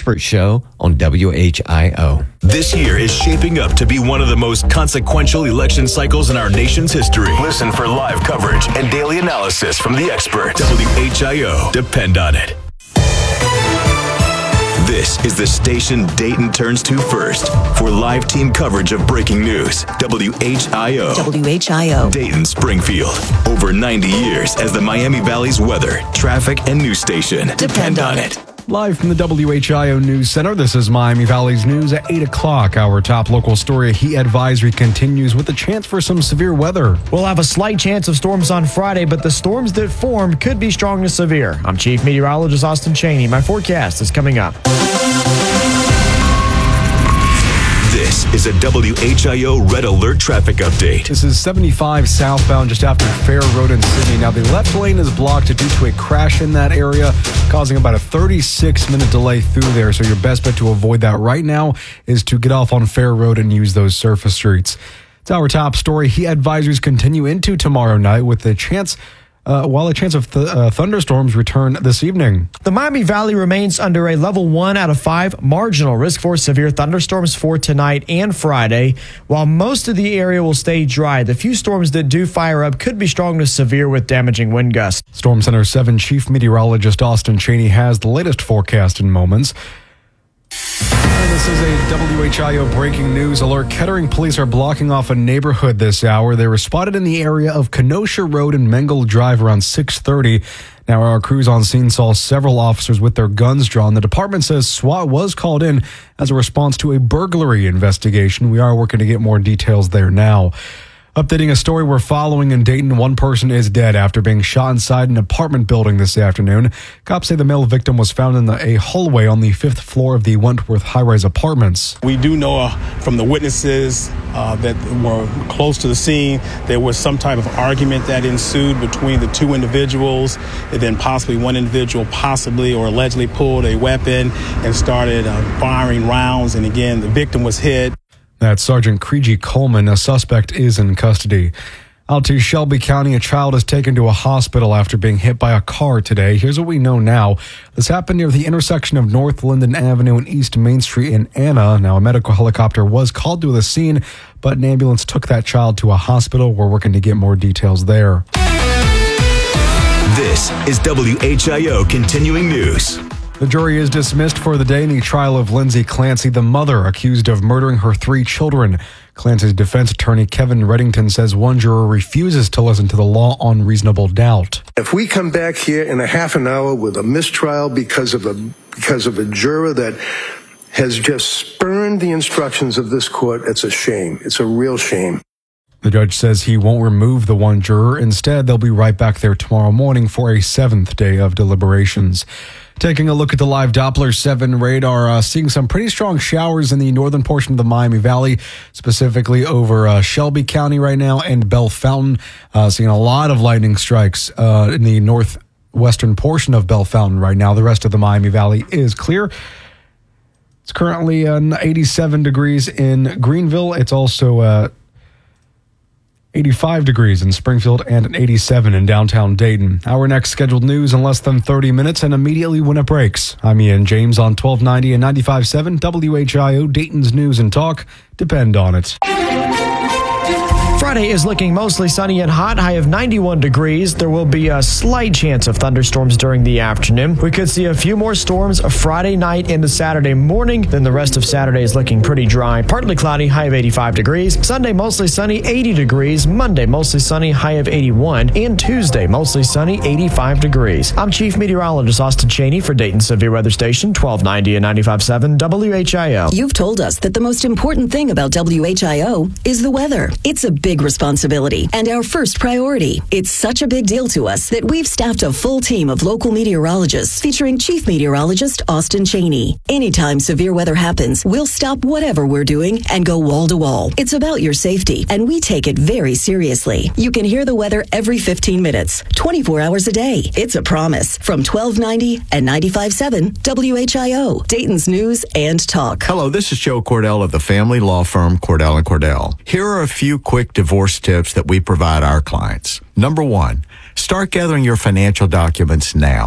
Expert Show on WHIO. This year is shaping up to be one of the most consequential election cycles in our nation's history. Listen for live coverage and daily analysis from the experts. WHIO. Depend on it. This is the station Dayton turns to first for live team coverage of breaking news. WHIO. WHIO. Dayton, Springfield. Over 90 years as the Miami Valley's weather, traffic, and news station. Depend on it. Live from the WHIO News Center, this is Miami Valley's News at 8 o'clock. Our top local story, a heat advisory continues with a chance for some severe weather. We'll have a slight chance of storms on Friday, but the storms that form could be strong to severe. I'm Chief Meteorologist Austin Cheney. My forecast is coming up. This is a WHIO Red Alert traffic update. This is 75 southbound just after Fair Road in Sydney. Now, the left lane is blocked due to a crash in that area, causing about a 36-minute delay through there. So your best bet to avoid that right now is to get off on Fair Road and use those surface streets. It's our top story. Heat advisories continue into tomorrow night with the chance of thunderstorms return this evening. The Miami Valley remains under a level 1 out of 5 marginal risk for severe thunderstorms for tonight and Friday. While most of the area will stay dry, the few storms that do fire up could be strong to severe with damaging wind gusts. Storm Center 7 Chief Meteorologist Austin Cheney has the latest forecast in moments. This is a WHIO breaking news alert. Kettering police are blocking off a neighborhood this hour. They were spotted in the area of Kenosha Road and Mengel Drive around 6:30. Now, our crews on scene saw several officers with their guns drawn. The department says SWAT was called in as a response to a burglary investigation. We are working to get more details there now. Updating a story we're following in Dayton, one person is dead after being shot inside an apartment building this afternoon. Cops say the male victim was found in a hallway on the 5th floor of the Wentworth high-rise apartments. We do know from the witnesses that were close to the scene, there was some type of argument that ensued between the two individuals, and then possibly one individual possibly or allegedly pulled a weapon and started firing rounds. And again, the victim was hit. That's Sergeant Creedy Coleman. A suspect is in custody. Out to Shelby County, a child is taken to a hospital after being hit by a car today. Here's what we know now. This happened near the intersection of North Linden Avenue and East Main Street in Anna. Now, a medical helicopter was called to the scene, but an ambulance took that child to a hospital. We're working to get more details there. This is WHIO Continuing News. The jury is dismissed for the day in the trial of Lindsay Clancy, the mother accused of murdering her 3 children. Clancy's defense attorney, Kevin Reddington, says one juror refuses to listen to the law on reasonable doubt. If we come back here in a half an hour with a mistrial because of a juror that has just spurned the instructions of this court, it's a shame. It's a real shame. The judge says he won't remove the one juror. Instead, they'll be right back there tomorrow morning for a 7th day of deliberations. Taking a look at the live Doppler 7 radar, seeing some pretty strong showers in the northern portion of the Miami Valley, specifically over Shelby County right now and Bell Fountain. Seeing a lot of lightning strikes in the northwestern portion of Bell Fountain right now. The rest of the Miami Valley is clear. It's currently 87 degrees in Greenville. It's also 85 degrees in Springfield and 87 in downtown Dayton. Our next scheduled news in less than 30 minutes and immediately when it breaks. I'm Ian James on 1290 and 95.7 WHIO, Dayton's News and Talk. Depend on it. Friday is looking mostly sunny and hot, high of 91 degrees. There will be a slight chance of thunderstorms during the afternoon. We could see a few more storms Friday night into Saturday morning. Then the rest of Saturday is looking pretty dry. Partly cloudy, high of 85 degrees. Sunday mostly sunny, 80 degrees. Monday mostly sunny, high of 81. And Tuesday mostly sunny, 85 degrees. I'm Chief Meteorologist Austin Cheney for Dayton Severe Weather Station, 1290 and 95.7 WHIO. You've told us that the most important thing about WHIO is the weather. It's a big responsibility and our first priority. It's such a big deal to us that we've staffed a full team of local meteorologists featuring Chief Meteorologist Austin Cheney. Anytime severe weather happens, we'll stop whatever we're doing and go wall to wall. It's about your safety, and we take it very seriously. You can hear the weather every 15 minutes, 24 hours a day. It's a promise from 1290 and 95.7 WHIO, Dayton's News and Talk. Hello, this is Joe Cordell of the family law firm Cordell & Cordell. Here are a few quick divorce tips that we provide our clients. Number 1, start gathering your financial documents now.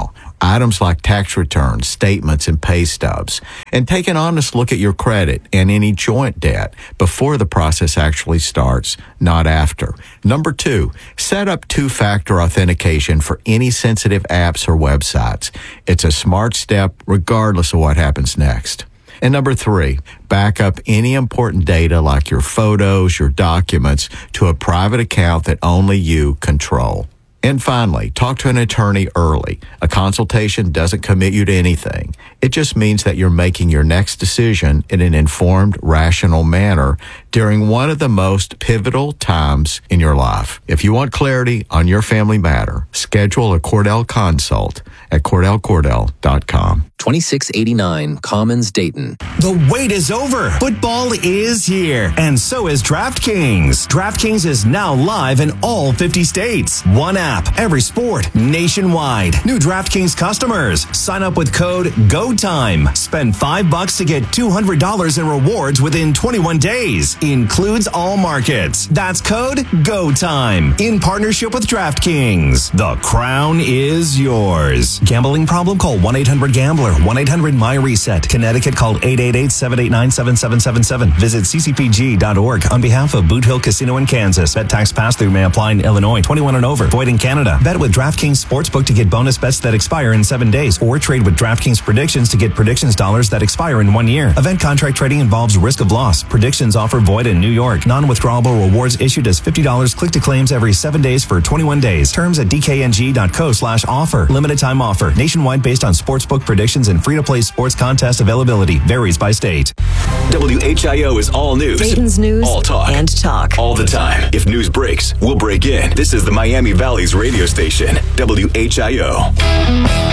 items like tax returns, statements, and pay stubs. And take an honest look at your credit and any joint debt before the process actually starts, not after. Number 2, set up two-factor authentication for any sensitive apps or websites. It's a smart step regardless of what happens next. And number 3, back up any important data like your photos, your documents to a private account that only you control. And finally, talk to an attorney early. A consultation doesn't commit you to anything. It just means that you're making your next decision in an informed, rational manner during one of the most pivotal times in your life. If you want clarity on your family matter, schedule a Cordell consult at CordellCordell.com. 2689 Commons, Dayton. The wait is over. Football is here, and so is DraftKings. DraftKings is now live in all 50 states. One app, every sport, nationwide. New DraftKings customers, sign up with code GOTIME. Spend $5 to get $200 in rewards within 21 days. Includes all markets. That's code GOTIME. In partnership with DraftKings. The crown is yours. Gambling problem? Call 1-800-GAMBLER. 1-800-MY-RESET. Connecticut, call 888-789-7777. Visit ccpg.org. On behalf of Boot Hill Casino in Kansas. Bet tax pass-through may apply in Illinois. 21 and over. Void in Canada. Bet with DraftKings Sportsbook to get bonus bets that expire in 7 days. Or trade with DraftKings Predictions to get predictions dollars that expire in 1 year. Event contract trading involves risk of loss. Predictions offer void in New York. Non-withdrawable rewards issued as $50 click to claims every 7 days for 21 days. Terms at dkng.co/offer. Limited time offer. Nationwide based on sportsbook predictions and free-to-play sports contest availability. Varies by state. WHIO is all news. Dayton's news all talk. and talk. All the time. If news breaks, we'll break in. This is the Miami Valley's radio station, WHIO.